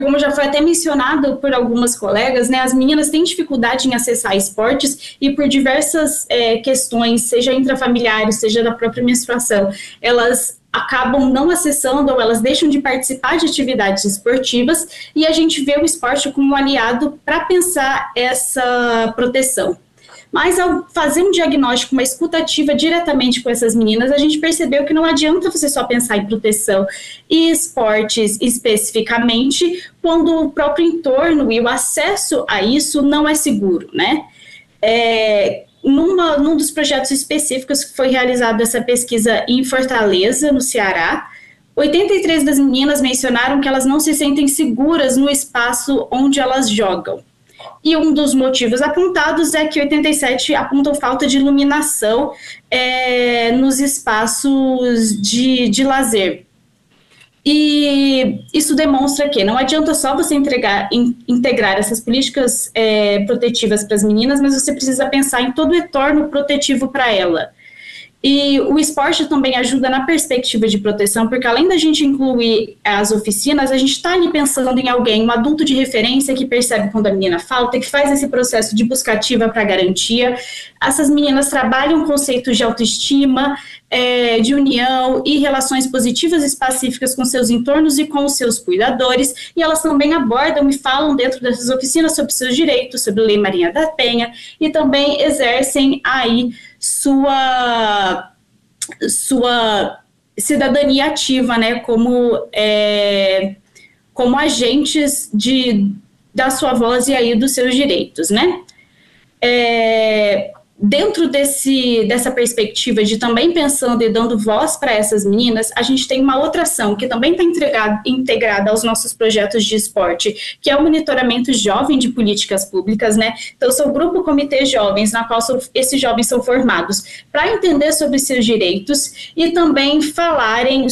como já foi até mencionado por algumas colegas, né, as meninas têm dificuldade em acessar esportes e por diversas questões, seja intrafamiliares, seja da própria menstruação, elas acabam não acessando ou elas deixam de participar de atividades esportivas e a gente vê o esporte como um aliado para pensar essa proteção. Mas ao fazer um diagnóstico, uma escuta ativa diretamente com essas meninas, a gente percebeu que não adianta você só pensar em proteção e esportes especificamente, quando o próprio entorno e o acesso a isso não é seguro, né? Num dos projetos específicos que foi realizada essa pesquisa em Fortaleza, no Ceará, 83 das meninas mencionaram que elas não se sentem seguras no espaço onde elas jogam. E um dos motivos apontados é que 87 apontam falta de iluminação nos espaços de lazer. E isso demonstra que não adianta só você integrar essas políticas protetivas para as meninas, mas você precisa pensar em todo o entorno protetivo para ela. E o esporte também ajuda na perspectiva de proteção, porque além da gente incluir as oficinas, a gente está ali pensando em alguém, um adulto de referência que percebe quando a menina falta, que faz esse processo de busca ativa para garantia. Essas meninas trabalham conceitos de autoestima, de união e relações positivas e pacíficas com seus entornos e com os seus cuidadores, e elas também abordam e falam dentro dessas oficinas sobre seus direitos, sobre a Lei Maria da Penha, e também exercem aí sua cidadania ativa, né, como agentes da sua voz e aí dos seus direitos, né? Dentro dessa perspectiva de também pensando e dando voz para essas meninas, a gente tem uma outra ação que também está integrada aos nossos projetos de esporte, que é o monitoramento jovem de políticas públicas, né? Então, são o grupo Comitê Jovens, na qual esses jovens são formados para entender sobre seus direitos e também entenderem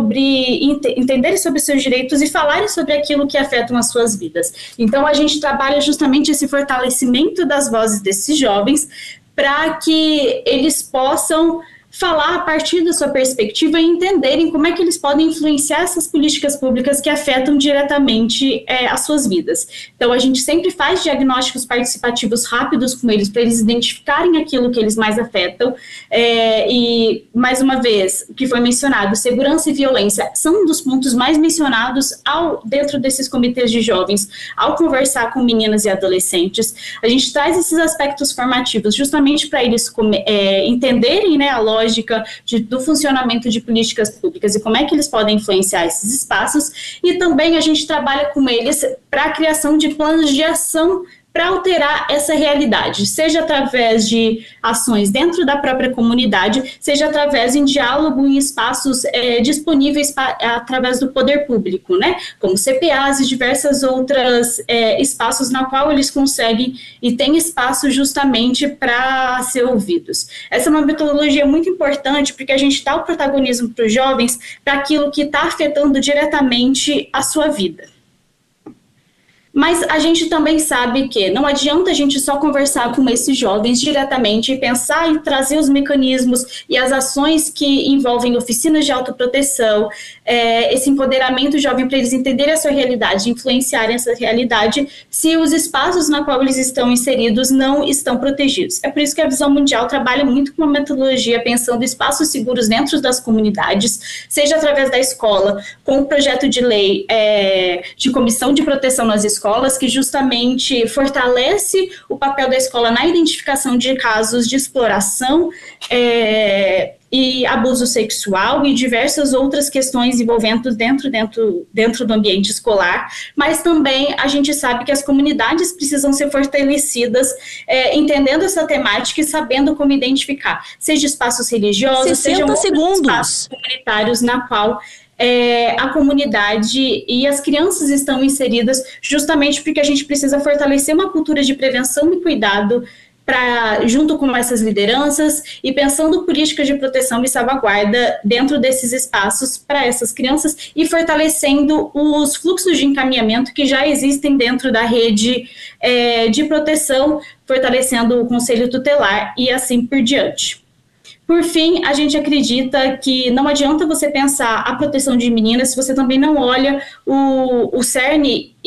sobre seus direitos e falarem sobre aquilo que afetam as suas vidas. Então, a gente trabalha justamente esse fortalecimento das vozes desses jovens, para que eles possam falar a partir da sua perspectiva e entenderem como é que eles podem influenciar essas políticas públicas que afetam diretamente as suas vidas. Então, a gente sempre faz diagnósticos participativos rápidos com eles, para eles identificarem aquilo que eles mais afetam. E, mais uma vez, o que foi mencionado, segurança e violência são um dos pontos mais mencionados dentro desses comitês de jovens, ao conversar com meninas e adolescentes. A gente traz esses aspectos formativos justamente para eles entenderem, né, a lógica do funcionamento de políticas públicas e como é que eles podem influenciar esses espaços, e também a gente trabalha com eles para a criação de planos de ação para alterar essa realidade, seja através de ações dentro da própria comunidade, seja através de diálogo em espaços disponíveis através do poder público, né, como CPAs e diversas outras espaços na qual eles conseguem e têm espaço justamente para ser ouvidos. Essa é uma metodologia muito importante, porque a gente dá o protagonismo para os jovens, para aquilo que está afetando diretamente a sua vida. Mas a gente também sabe que não adianta a gente só conversar com esses jovens diretamente e pensar em trazer os mecanismos e as ações que envolvem oficinas de autoproteção, esse empoderamento jovem para eles entenderem a sua realidade, influenciarem essa realidade, se os espaços na qual eles estão inseridos não estão protegidos. É por isso que a Visão Mundial trabalha muito com uma metodologia pensando espaços seguros dentro das comunidades, seja através da escola, com o projeto de lei de comissão de proteção nas escolas, que justamente fortalece o papel da escola na identificação de casos de exploração e abuso sexual e diversas outras questões envolvendo dentro do ambiente escolar, mas também a gente sabe que as comunidades precisam ser fortalecidas, entendendo essa temática e sabendo como identificar, seja espaços religiosos, seja espaços comunitários na qual a comunidade e as crianças estão inseridas, justamente porque a gente precisa fortalecer uma cultura de prevenção e cuidado junto com essas lideranças e pensando políticas de proteção e salvaguarda dentro desses espaços para essas crianças e fortalecendo os fluxos de encaminhamento que já existem dentro da rede de proteção, fortalecendo o conselho tutelar e assim por diante. Por fim, a gente acredita que não adianta você pensar a proteção de meninas se você também não olha o cerne